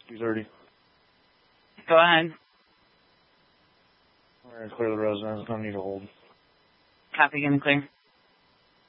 2:30. Go ahead. We're going to clear the residence. No need to hold. Copy, gonna clear.